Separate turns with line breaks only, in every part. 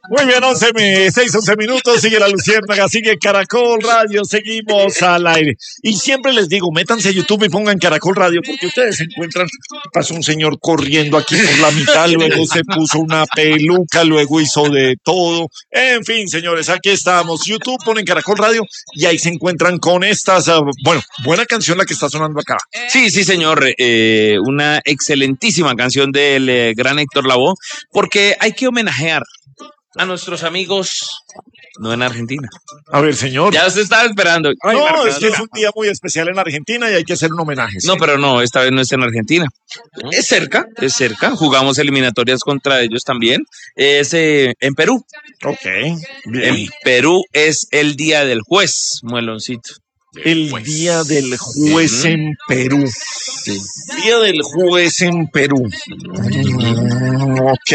Muy bien, 11 minutos, sigue la Luciérnaga, sigue Caracol Radio, seguimos al aire. Y siempre les digo, métanse a YouTube y pongan Caracol Radio, porque ustedes se encuentran, pasó un señor corriendo aquí por la mitad, luego se puso una peluca, luego hizo de todo. En fin, señores, aquí estamos. YouTube, ponen Caracol Radio y ahí se encuentran con estas, bueno, buena canción la que está sonando acá.
Sí, señor, una excelentísima canción del gran Héctor Lavoe, porque hay que homenajear a nuestros amigos, no en Argentina.
A ver, señor.
Ya se estaba esperando.
Ay, no, es que es un día muy especial en Argentina y hay que hacer un homenaje. ¿Sí?
No, pero no, esta vez no es en Argentina. Es cerca. Jugamos eliminatorias contra ellos también. Es en Perú.
Ok, bien.
En Perú es el Día del Juez, Mueloncito.
El Día del Juez en Perú.
Sí.
Día del Juez en Perú. Ok.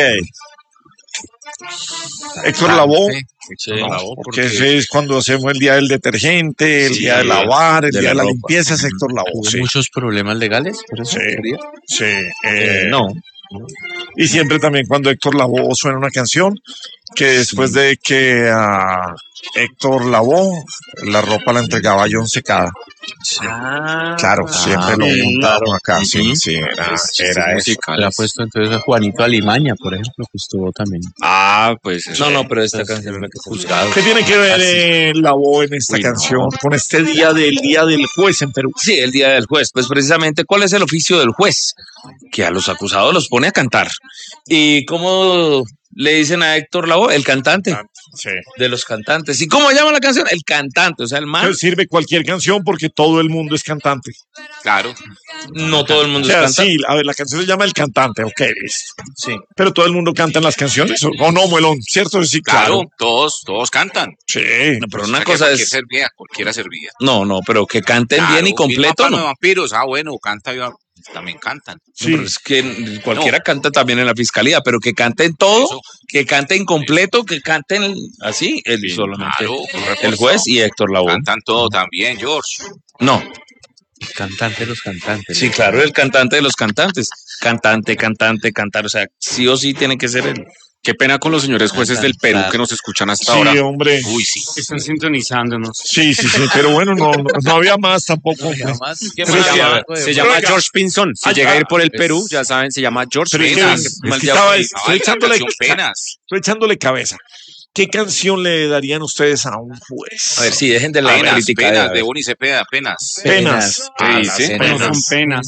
Héctor Lavoe.
Sí,
porque ese es cuando hacemos el día del detergente, el día de lavar, el día de la limpieza, es Héctor Lavoe.
¿Hubo muchos problemas legales por eso?
Sí.
No.
Y siempre también cuando Héctor Lavoe suena una canción, que después de que a Héctor Lavoe la ropa la entregaba John Secada. Claro, siempre lo montaron acá. Sí, era eso.
Le ha puesto entonces a Juanito Alimaña, por ejemplo, que estuvo también.
Pues no, pero esta canción es la que se juzgado.
¿Qué tiene que ver Lavoe en esta canción con este Día del Juez en Perú?
Sí, el Día del Juez. Pues precisamente, ¿cuál es el oficio del juez? Que a los acusados los pone a cantar. ¿Y cómo le dicen a Héctor Lavoe? El cantante.
Sí.
De los cantantes. ¿Y cómo llama la canción? El cantante, o sea, el man.
Pero sirve cualquier canción porque todo el mundo es cantante.
Claro. No todo el mundo es cantante.
Sí, a ver, la canción se llama El Cantante, ok, listo.
Sí.
Pero todo el mundo canta en las canciones, ¿o no, Muelón? ¿Cierto? Sí, claro.
Todos cantan.
Sí.
No, pero una cosa es...
Cualquiera servía.
No, pero que canten bien y completo, ¿no?
Vampiros, bueno, canta también cantan.
Sí.
No, pero es que cualquiera canta también en la fiscalía, pero que canten todo, eso. Que canten completo, que canten así, solamente el juez y Héctor Lavoe.
Cantan todo también, George.
No.
El cantante de los cantantes.
Sí, claro, el cantante de los cantantes. Cantante, cantar, o sea, sí o sí tiene que ser él.
Qué pena con los señores jueces del Perú que nos escuchan hasta ahora.
Sí, hombre.
Uy, sí.
Están sintonizándonos.
Sí, pero bueno, no había más tampoco.
Se llama George Pinson. Si llega a ir por el Perú, ya saben, se llama George
Pinson. Estoy echándole cabeza. ¿Qué canción le darían ustedes a un juez?
A ver, sí, dejen de la crítica.
Penas, de Boni Cepeda, penas.
¿Qué dice?
Penas.
Son penas.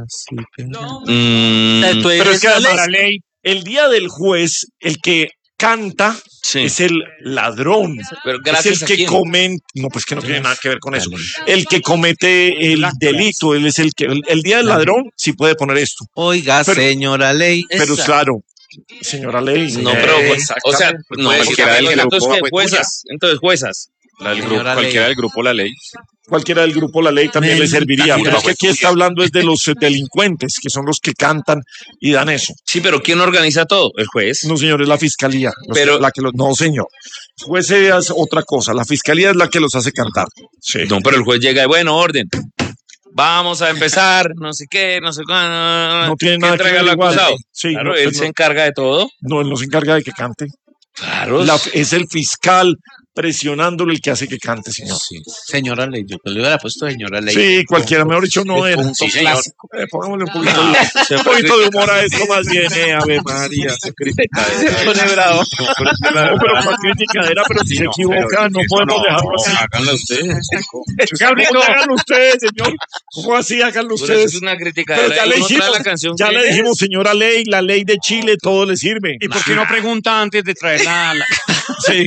Pero es que además, el día del juez, el que canta es el ladrón.
Pero
es el que comete. No, pues que no tiene nada que ver con eso. El que comete el delito, él es el que. El día del ladrón sí puede poner esto.
Oiga, señora Ley.
Pero claro. Señora Ley.
No, pero o sea, no, entonces juezas.
Cualquiera del grupo La Ley.
Cualquiera del grupo La Ley también le serviría, pero es que aquí está hablando es de los delincuentes, que son los que cantan y dan eso.
Sí, pero ¿quién organiza todo? ¿El juez?
No, señor, es la fiscalía. No, señor. El juez es otra cosa, la fiscalía es la que los hace cantar. Sí.
No, pero el juez llega de bueno orden. Vamos a empezar, no sé qué, no sé cuándo.
No tiene nada que ver igual.
Sí, claro, él se encarga de todo.
No, él no se encarga de que cante.
Claro.
Es el fiscal presionándolo el que hace que cante, señor.
Sí. Señora Ley, yo le hubiera puesto señora Ley.
Sí, cualquiera, mejor dicho, no era.
Sí, señor.
Pongámosle un poquito de humor a esto más bien, Ave María. Se pone bravo. No, pero para criticadera, pero si se equivoca, no podemos dejarlo así.
Háganlo ustedes.
Háganlo ustedes, señor. ¿Cómo así? Háganlo ustedes.
Es una criticadera.
Ya le dijimos, señora Ley, la ley de Chile, todo le sirve.
¿Y por qué no pregunta antes de traerla?
Sí.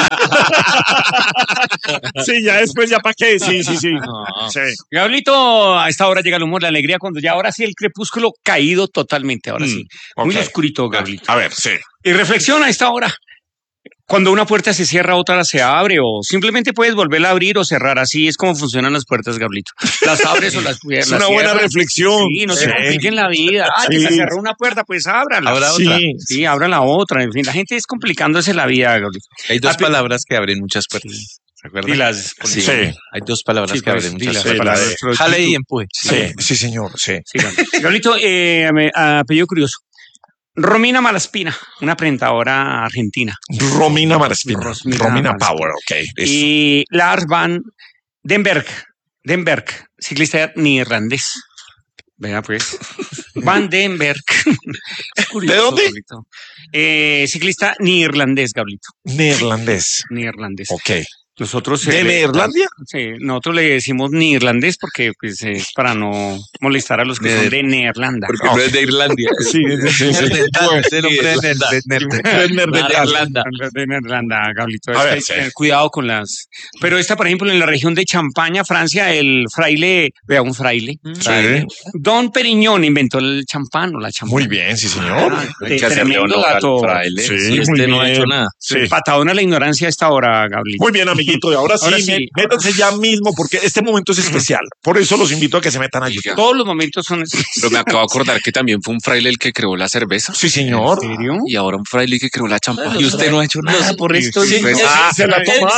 Sí, ya después, ¿ya para qué? Sí.
No. Sí. Gablito, a esta hora llega el humor, la alegría, cuando ya ahora sí el crepúsculo caído totalmente, ahora sí. Muy oscurito, Gablito.
A ver, sí.
Y reflexiona a esta hora. Cuando una puerta se cierra, otra se abre, o simplemente puedes volverla a abrir o cerrar. Así es como funcionan las puertas, Gablito. Las abres o las cierras.
Es una buena reflexión.
Sí, no se compliquen la vida. Que se cerró una puerta, pues ábrala.
Abra otra.
Sí, abra la otra. En fin, la gente es complicándose la vida, Gablito.
Hay dos palabras que abren muchas puertas. ¿Recuerdan?
Sí.
Hay dos palabras que abren muchas puertas.
Pues,
Jale y empuje.
Sí, señor, sí.
Gablito, apellido curioso. Romina Malaspina, una presentadora argentina.
Romina Malaspina.
Romina
Romina
Malaspina.
Power, ok. Eso.
Y Lars van Denberg, ciclista neerlandés. Vea pues. Van Denberg.
¿De dónde?
Gablito. Ciclista neerlandés, Gablito.
Neerlandés.
Neerlandés.
Ok.
Nosotros
¿De Neerlandia?
Sí, nosotros le decimos neerlandés porque pues, es para no molestar a los que son de Neerlanda.
Porque no es de Irlandia.
Sí, sí, sí.
Ese nombre es de Irlanda.
De Neerlanda, Gablito.
A ver,
Es que hay que
sí.
tener cuidado con las. Pero esta, por ejemplo, en la región de Champaña, Francia, el fraile, vea, un fraile.
Sí.
Don Periñón inventó el champán o la champán.
Muy bien, sí, señor.
Hay que hacerle
Tremendo
honor al
dato.
fraile.
Sí,
Sí,
muy
no ha
bien.
hecho nada.
Sí.
Patadón a la ignorancia a esta hora, Gablito.
Muy bien, amiguito. Y ahora sí,
Ahora sí.
métanse ya mismo porque este momento es especial. Por eso los invito a que se metan a YouTube.
Todos los momentos son.
Pero me acabo de acordar que también fue un fraile el que creó la cerveza.
Sí, señor.
¿En serio?
Y ahora un fraile que creó la champán.
Y usted no ha hecho nada por esto.
Sí,
pues,
Se la ha tomado.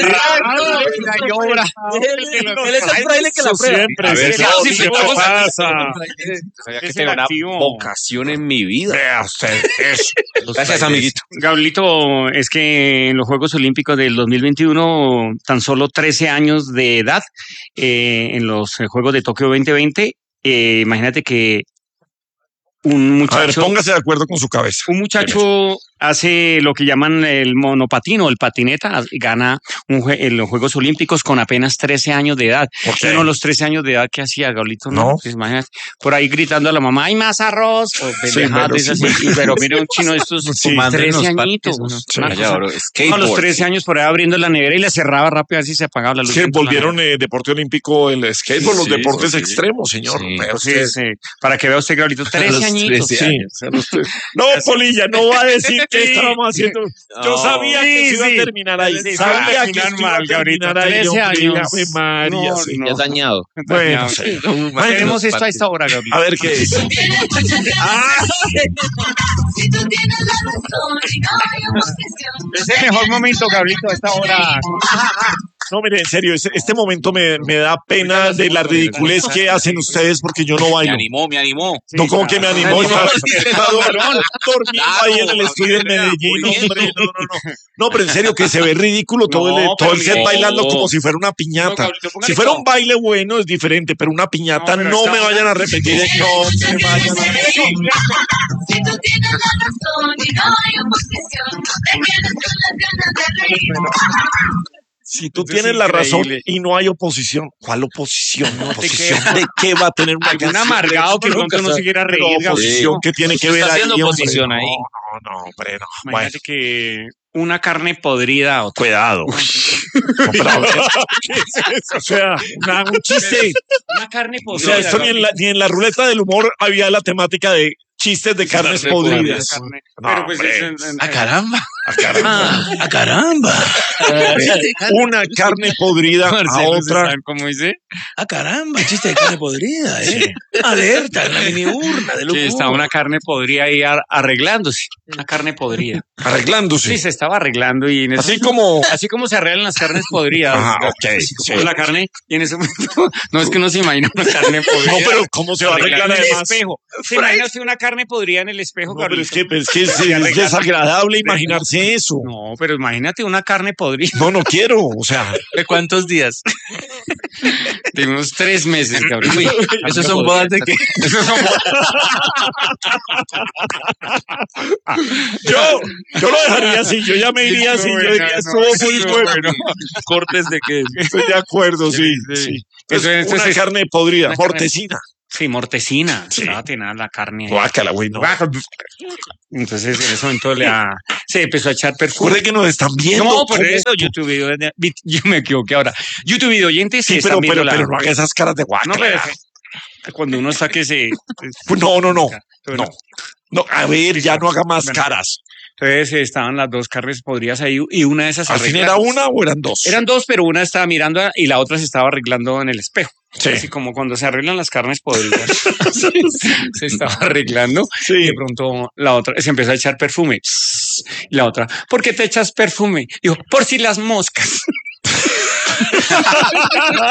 Él es el fraile que la prueba.
Siempre,
A ver,
sí,
claro,
sí,
sí,
¿qué
vamos a-
pasa?
Sabía que
Es
tenía
el
una
activo.
vocación en mi vida.
Vea usted eso.
Gracias, amiguito.
Gablito, es que en los Juegos Olímpicos del 2021, tan solo 13 años de edad, en los Juegos de Tokio 2020, imagínate que un
A ver,
muchacho,
póngase de acuerdo con su cabeza.
hace lo que llaman el monopatín o el patineta, gana en los Juegos Olímpicos con apenas 13 años de edad.
¿Por qué?
Uno, los 13 años de edad, ¿qué hacía, Gablito?
No.
Pues imagínate, por ahí gritando a la mamá, ¡hay más arroz! O pendejadas de esas, pero mire un chino de estos
Sí,
13 añitos.
Sí.
Una
Allá,
cosa.
bro,
A los
skateboard.
13 años por ahí abriendo la nevera y la cerraba rápido a ver si se apagaba la luz.
Sí, volvieron deporte olímpico el skateboard, los
Sí,
deportes
sí.
extremos, señor.
Sí.
Vea
Sí,
usted.
sí, para que vea usted, Gablito, 13 añitos.
13
Sí. No, Polilla, no va a decir que estábamos haciendo. Yo sabía que se iba a terminar ahí.
Sí,
Sabía
iba a
que
terminar
se iba a
mal, Gabriel,
terminar ahí.
13
hombre,
años.
Ave María,
No,
sí.
no.
Ya dañado.
Bueno, sí.
Tenemos esto a esta hora, Gabriel.
A ver qué es.
Si tú tienes la razón y no hay oposición.
Es el mejor momento, Gabrielito, a esta hora.
No, mire, en serio, este momento me da pena de la ridiculez que hacen ustedes porque yo no
Me
bailo.
animó, me animó.
No, como que me animó. Está dormido ahí en el estudio en
Claro,
Medellín,
muy
hombre. No. No, pero en serio, que se ve ridículo todo
No,
todo el
pero
set
no.
bailando como si fuera una piñata.
No, Gabriel, póngale
Si fuera
todo.
un baile bueno es diferente, pero una piñata
No, pero
no
está-
me vayan a repetir. No se vayan a repetir.
Si tú tienes la razón y no hay oposición, no te quedes con las ganas de reír.
Si tú
Eso es
tienes la razón
increíble.
y no hay oposición, ¿cuál oposición?
No te
¿Oposición
quedas.
de qué va a tener una
Algún
canción?
amargado que
Pero
pronto no se quiera reír,
pero oposición
Gabriel.
que tiene que
Usted
ver
está
ahí,
haciendo
hombre.
oposición ahí.
No, hombre, no. Bueno,
Imagínate que una carne podrida o
cuidado. No, pero a ver, ¿qué es eso? O sea, un chiste.
una carne
O
podrida.
sea, esto ni en la ruleta del humor había la temática de chistes de carnes
Carne
podridas.
Carne.
No,
Pero pues
hombre.
¡A caramba!
A
¡A caramba!
una carne podrida a
Marcelo,
otra.
¿saben cómo dice?
¡A caramba! Chiste de carne podrida, ¿eh? Alerta, una mini urna de
Que
locura.
estaba una carne podrida ahí arreglándose. Una carne podrida.
Arreglándose.
Sí, se estaba arreglando y en ese
Así como.
se arreglan las carnes podridas.
Ajá, ok,
Así como
sí.
la carne y en ese momento no es que uno se imagina una carne podrida.
No, pero ¿cómo se va a arreglar
en el
además?
espejo. ¿Se imagina usted una carne podrida en el espejo,
No, pero es
Carlito?
que es desagradable imaginarse eso.
No, pero imagínate una carne podrida.
No, no quiero. O sea,
¿De cuántos días?
De unos 3 meses, cabrón.
Uy, esos son bodas de que...
Esos son
yo lo dejaría así. Yo ya me iría así. Yo diría, estuvo muy bueno.
cortes de que...
Estoy de acuerdo, sí. Sí.
Eso es-
Una
eso es-
carne podrida,
una carne-
mortecina.
Sí, mortecina.
Sí.
Estaba tenaz la carne ahí.
Guácala, güey, no.
Entonces en ese momento se empezó a echar perfume.
Recuerde que nos están viendo.
No, por
¿cómo?
eso YouTube video, yo me equivoqué ahora. YouTube video oyentes
Sí,
se están viendo
pero no haga esas caras de guácala.
No, pero cuando uno saque ese...
Pues no.
Pero
No. No, a ver, ya no haga más caras.
Entonces estaban las dos carnes podridas ahí y una de esas
¿Al fin
arregladas.
era una o eran dos?
Eran dos, pero una estaba mirando y la otra se estaba arreglando en el espejo.
Sí.
Así como cuando se arreglan las carnes podridas. Se estaba arreglando y
Sí.
de pronto la otra se empezó a echar perfume. Y la otra, ¿por qué te echas perfume? Dijo, por si las moscas.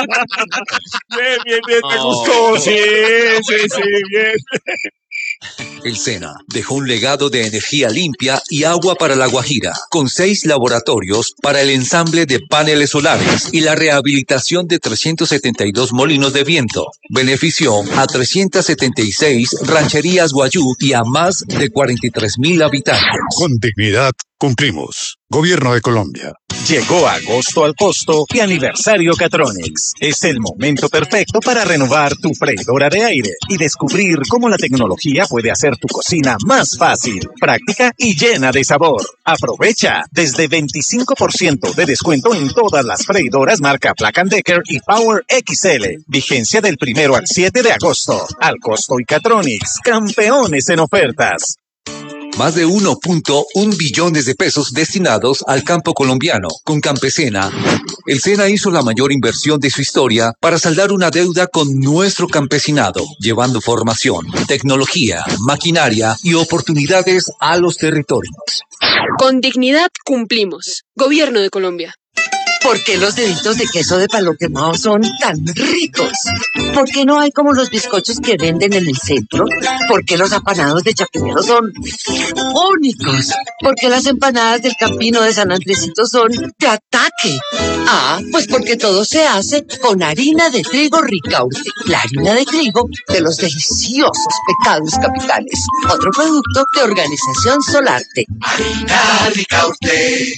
Bien, me
Oh.
gustó. Sí, bien.
El SENA dejó un legado de energía limpia y agua para La Guajira, con 6 laboratorios para el ensamble de paneles solares y la rehabilitación de 372 molinos de viento. Benefició a 376 rancherías guayú y a más de 43,000 habitantes.
Con dignidad cumplimos. Gobierno de Colombia.
Llegó agosto al costo y aniversario Catronics. Es el momento perfecto para renovar tu freidora de aire y descubrir cómo la tecnología puede hacer tu cocina más fácil, práctica y llena de sabor. Aprovecha desde 25% de descuento en todas las freidoras marca Black & Decker y Power XL. Vigencia del 1 al 7 de agosto. Al costo y Catronics, campeones en ofertas.
Más de 1.1 billones de pesos destinados al campo colombiano. Con Campesena, el SENA hizo la mayor inversión de su historia para saldar una deuda con nuestro campesinado, llevando formación, tecnología, maquinaria y oportunidades a los territorios.
Con dignidad cumplimos. Gobierno de Colombia.
¿Por qué los deditos de queso de palo quemado son tan ricos? ¿Por qué no hay como los bizcochos que venden en el centro? ¿Por qué los apanados de Chapinero son únicos? ¿Por qué las empanadas del Campino de San Andresito son de ataque? Ah, pues porque todo se hace con harina de trigo Ricaurte, la harina de trigo de los deliciosos Pecados Capitales. Otro producto de Organización Solarte.
Harina Ricaurte.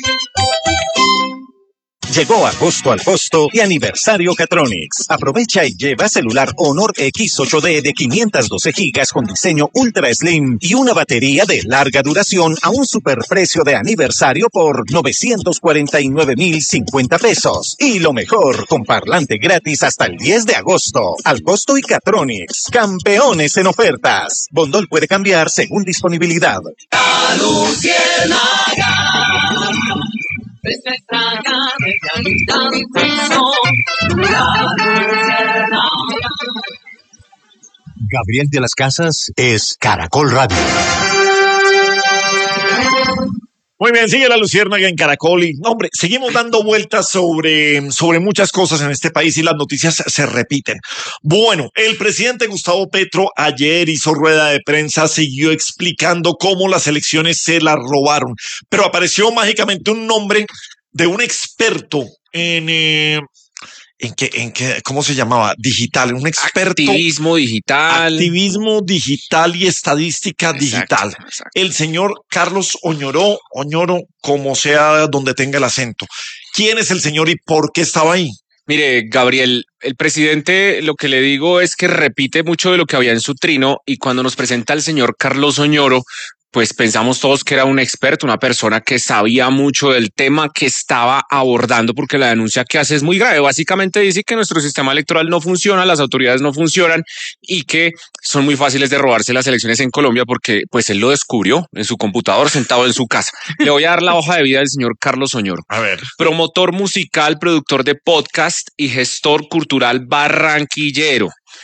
Llegó agosto al costo y aniversario Catronics. Aprovecha y lleva celular Honor X8D de 512 gigas con diseño Ultra Slim y una batería de larga duración a un superprecio de aniversario por 949,050 pesos. Y lo mejor, con parlante gratis hasta el 10 de agosto. Al costo y Catronics, campeones en ofertas. Bondol puede cambiar según disponibilidad.
La luciérnaga. Despestraga de calidad y fresco, la luciérnaga.
Gabriel de las Casas es Caracol Radio.
Muy bien, sigue la luciérnaga en Caracol y, hombre, seguimos dando vueltas sobre muchas cosas en este país y las noticias se repiten. Bueno, el presidente Gustavo Petro ayer hizo rueda de prensa, siguió explicando cómo las elecciones se las robaron, pero apareció mágicamente un nombre de un experto en ¿cómo se llamaba? Digital, un experto.
Activismo digital.
Activismo digital y estadística digital. Exacto. El señor Carlos Oñoro, como sea donde tenga el acento. ¿Quién es el señor y por qué estaba ahí?
Mire, Gabriel, el presidente, lo que le digo es que repite mucho de lo que había en su trino y cuando nos presenta el señor Carlos Oñoro, pues pensamos todos que era un experto, una persona que sabía mucho del tema que estaba abordando, porque la denuncia que hace es muy grave. Básicamente dice que nuestro sistema electoral no funciona, las autoridades no funcionan y que son muy fáciles de robarse las elecciones en Colombia porque pues él lo descubrió en su computador sentado en su casa. Le voy a dar la hoja de vida del señor Carlos Oñoro.
A ver.
Promotor musical, productor de podcast y gestor cultural barranquillero.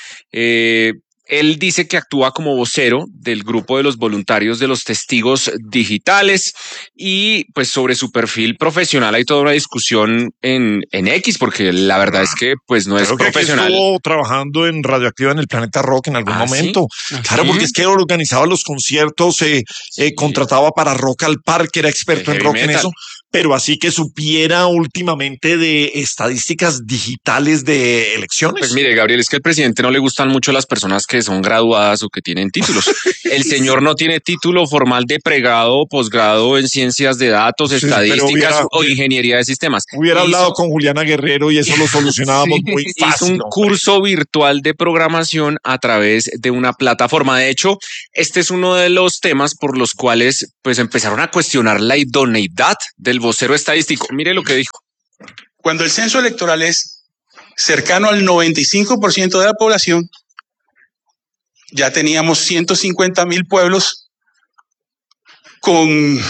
Él dice que actúa como vocero del grupo de los voluntarios de los testigos digitales y pues sobre su perfil profesional hay toda una discusión en X porque la verdad es que pues no es profesional.
Que estuvo trabajando en Radioactiva en el Planeta Rock en algún momento. ¿Sí? Claro, porque es que organizaba los conciertos, contrataba para Rock al Parque, era experto en rock metal. En eso. Pero así que supiera últimamente de estadísticas digitales de elecciones.
Pues mire, Gabriel, es que al presidente no le gustan mucho las personas que son graduadas o que tienen títulos. El señor no tiene título formal de pregrado o posgrado en ciencias de datos, estadísticas o ingeniería de sistemas.
Hubiera hablado con Juliana Guerrero y eso lo solucionábamos muy fácil.
Hizo un curso virtual de programación a través de una plataforma. De hecho, este es uno de los temas por los cuales pues empezaron a cuestionar la idoneidad del vocero estadístico. Mire lo que dijo.
Cuando el censo electoral es cercano al 95% de la población, ya teníamos 150,000 pueblos con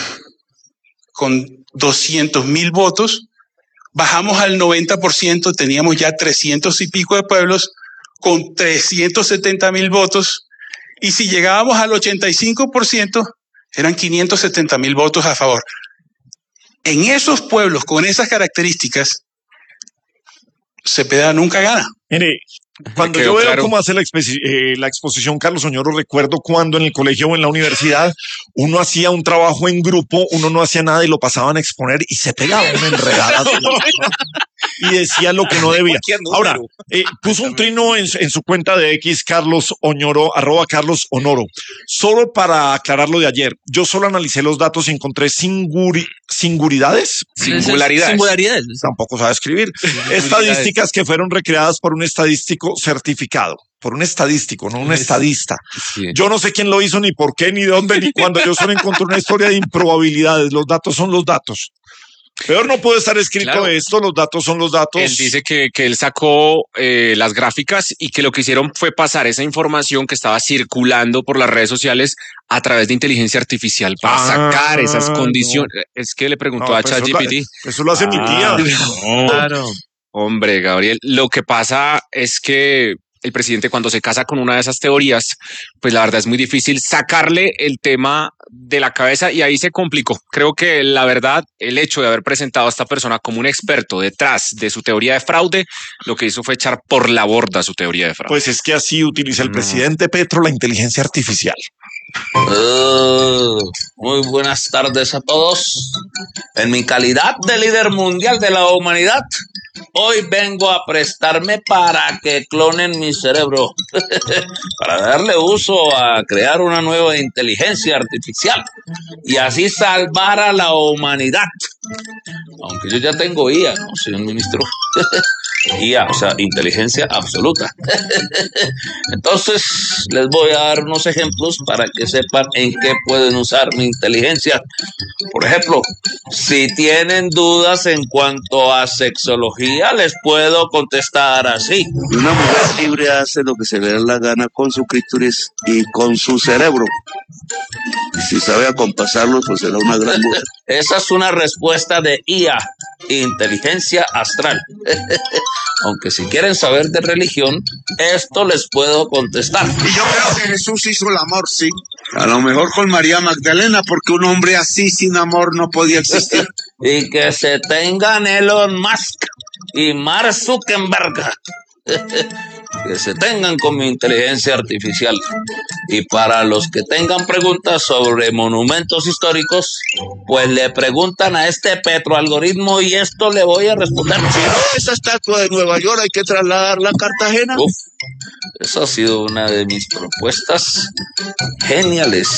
200,000 votos. Bajamos al 90%, teníamos ya 300 y pico de pueblos con 370,000 votos. Y si llegábamos al 85%, eran 570,000 votos a favor. En esos pueblos con esas características, Cepeda nunca gana.
Mire, cuando yo veo cómo hace la exposición Carlos Oñoro, recuerdo cuando en el colegio o en la universidad uno hacía un trabajo en grupo, uno no hacía nada y lo pasaban a exponer y se pegaba una enredada y decía lo que no debía. Ahora, puso un trino en su cuenta de X, Carlos Oñoro, @Carlos Honoro. Solo para aclarar lo de ayer, yo solo analicé los datos y encontré singularidades. Tampoco sabe escribir. Estadísticas que fueron recreadas por un estadístico certificado. Por un estadístico, no un estadista.
Sí.
Yo no sé quién lo hizo, ni por qué, ni de dónde, ni cuándo. Yo solo encontré una historia de improbabilidades. Los datos son los datos. Peor no puede estar escrito esto, los datos son los datos.
Él dice que él sacó las gráficas y que lo que hicieron fue pasar esa información que estaba circulando por las redes sociales a través de inteligencia artificial para sacar esas condiciones. No. Es que le preguntó a ChatGPT.
Eso lo hace mi tía.
Claro. Hombre, Gabriel, lo que pasa es que el presidente, cuando se casa con una de esas teorías, pues la verdad es muy difícil sacarle el tema de la cabeza y ahí se complicó. Creo que la verdad, el hecho de haber presentado a esta persona como un experto detrás de su teoría de fraude, lo que hizo fue echar por la borda su teoría de fraude.
Pues es que así utiliza el presidente Petro la inteligencia artificial.
Muy buenas tardes a todos. En mi calidad de líder mundial de la humanidad, hoy vengo a prestarme para que clonen mi cerebro, para darle uso a crear una nueva inteligencia artificial y así salvar a la humanidad. Aunque yo ya tengo IA, ¿no, señor ministro? IA, o sea, inteligencia absoluta. Entonces, les voy a dar unos ejemplos para que sepan en qué pueden usar mi inteligencia. Por ejemplo, si tienen dudas en cuanto a sexología, les puedo contestar así.
Una mujer libre hace lo que se le da la gana con su clítoris y con su cerebro. Y si sabe acompasarlo, pues será una gran mujer.
Esa es una respuesta de IA, inteligencia astral. Aunque si quieren saber de religión, esto les puedo contestar.
Y yo creo que Jesús hizo el amor, sí. A lo mejor con María Magdalena, porque un hombre así sin amor no podía existir.
Y que se tengan Elon Musk y Mark Zuckerberg. Que se tengan con mi inteligencia artificial. Y para los que tengan preguntas sobre monumentos históricos, pues le preguntan a este petroalgoritmo y esto le voy a responder.
Si no, esa estatua de Nueva York hay que trasladarla a Cartagena.
Esa ha sido una de mis propuestas geniales.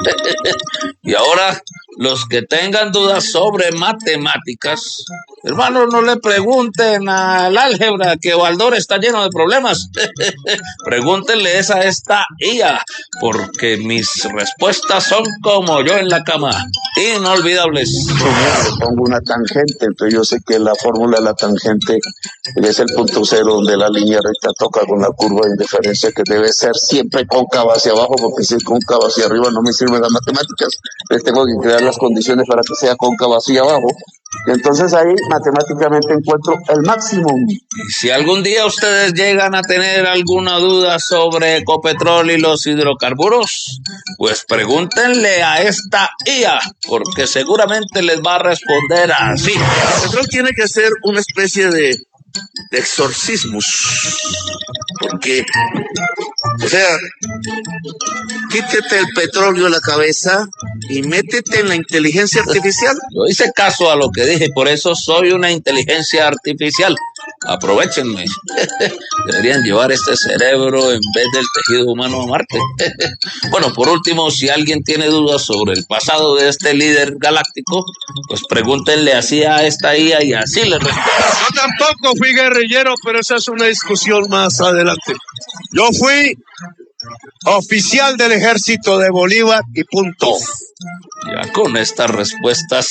Y ahora, los que tengan dudas sobre matemáticas, hermano, no le pregunten al álgebra que Baldor está lleno de problemas. Pregúntenle a esta IA, porque mis respuestas son como yo en la cama, inolvidables.
Le pongo una tangente, entonces yo sé que la fórmula de la tangente es el punto cero donde la línea recta toca con la curva de indiferencia, que debe ser siempre cóncava hacia abajo, porque si es cóncava hacia arriba no me sirven las matemáticas. Les tengo que crear las condiciones para que sea cóncava hacia abajo. Y entonces ahí matemáticamente encuentro el máximo.
Y si algún día ustedes llegan a tener alguna duda sobre Ecopetrol y los hidrocarburos, pues pregúntenle a esta IA, porque seguramente les va a responder así.
Ecopetrol tiene que ser una especie de exorcismos, porque, o sea, quítete el petróleo de la cabeza y métete en la inteligencia artificial.
Yo hice caso a lo que dije, por eso soy una inteligencia artificial. Aprovechenme. Deberían llevar este cerebro en vez del tejido humano a Marte. Bueno, por último, si alguien tiene dudas sobre el pasado de este líder galáctico, pues pregúntenle así a esta IA y así les respondo.
Yo tampoco fui guerrillero, pero esa es una discusión más adelante. Yo fui oficial del ejército de Bolívar y punto.
Ya con estas respuestas,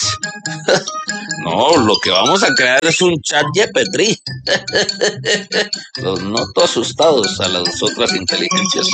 no, lo que vamos a crear es un chat GPT. Los noto asustados a las otras inteligencias.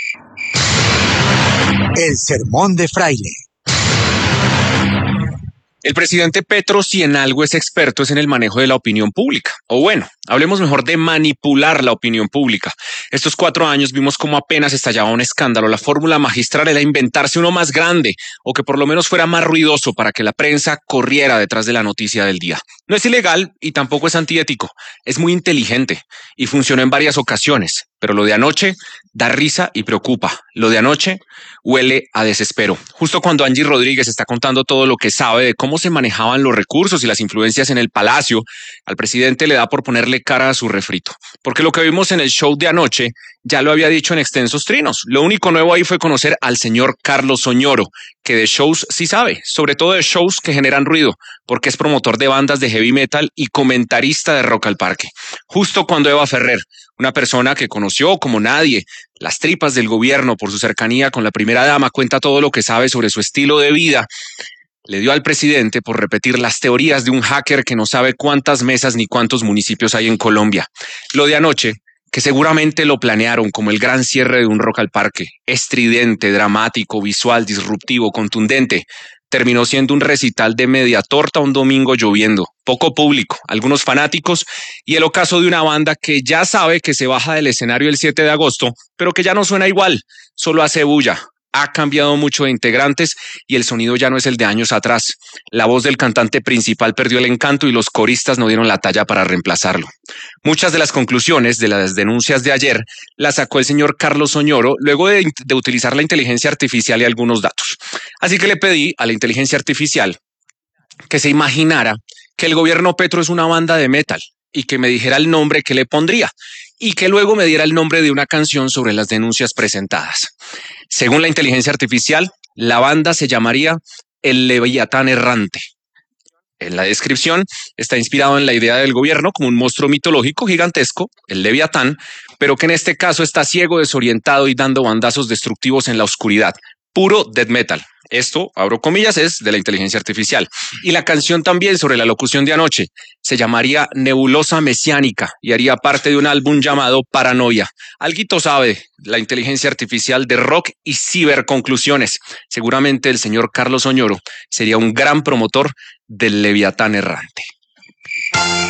El sermón de Fraile.
El presidente Petro, si en algo es experto, es en el manejo de la opinión pública. O bueno, hablemos mejor de manipular la opinión pública. Estos 4 años vimos cómo apenas estallaba un escándalo. La fórmula magistral era inventarse uno más grande o que por lo menos fuera más ruidoso para que la prensa corriera detrás de la noticia del día. No es ilegal y tampoco es antiético. Es muy inteligente y funcionó en varias ocasiones. Pero lo de anoche da risa y preocupa. Lo de anoche huele a desespero. Justo cuando Angie Rodríguez está contando todo lo que sabe de cómo se manejaban los recursos y las influencias en el palacio, al presidente le da por ponerle cara a su refrito. Porque lo que vimos en el show de anoche ya lo había dicho en extensos trinos. Lo único nuevo ahí fue conocer al señor Carlos Oñoro, que de shows sí sabe, sobre todo de shows que generan ruido, porque es promotor de bandas de heavy metal y comentarista de Rock al Parque. Justo cuando Eva Ferrer, una persona que conoció como nadie las tripas del gobierno por su cercanía con la primera dama, cuenta todo lo que sabe sobre su estilo de vida, le dio al presidente por repetir las teorías de un hacker que no sabe cuántas mesas ni cuántos municipios hay en Colombia. Lo de anoche, que seguramente lo planearon como el gran cierre de un Rock al Parque, estridente, dramático, visual, disruptivo, contundente, terminó siendo un recital de media torta un domingo lloviendo, poco público, algunos fanáticos y el ocaso de una banda que ya sabe que se baja del escenario el 7 de agosto, pero que ya no suena igual, solo hace bulla. Ha cambiado mucho de integrantes y el sonido ya no es el de años atrás. La voz del cantante principal perdió el encanto y los coristas no dieron la talla para reemplazarlo. Muchas de las conclusiones de las denuncias de ayer las sacó el señor Carlos Oñoro luego de utilizar la inteligencia artificial y algunos datos. Así que le pedí a la inteligencia artificial que se imaginara que el gobierno Petro es una banda de metal y que me dijera el nombre que le pondría y que luego me diera el nombre de una canción sobre las denuncias presentadas. Según la inteligencia artificial, la banda se llamaría El Leviatán Errante. En la descripción está inspirado en la idea del gobierno como un monstruo mitológico gigantesco, el Leviatán, pero que en este caso está ciego, desorientado y dando bandazos destructivos en la oscuridad. Puro death metal. Esto, abro comillas, es de la inteligencia artificial. Y la canción también sobre la locución de anoche se llamaría Nebulosa Mesiánica y haría parte de un álbum llamado Paranoia. Alguito sabe la inteligencia artificial de rock y ciberconclusiones. Seguramente el señor Carlos Oñoro sería un gran promotor del Leviatán Errante.